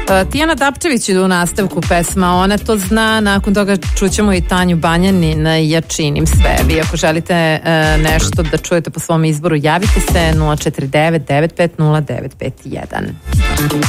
Tijana Dapčević ide u nastavku pesma, ona to zna, nakon toga čućemo i Tanju Banjanin, ja činim sve. Vi ako želite nešto da čujete po svom izboru, javite se 049 950 951.